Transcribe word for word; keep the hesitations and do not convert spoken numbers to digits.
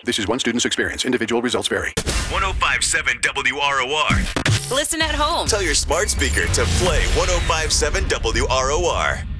This is one student's experience. Individual results vary. one oh five point seven W R O R. Listen at home. Tell your smart speaker to play one oh five point seven W R O R.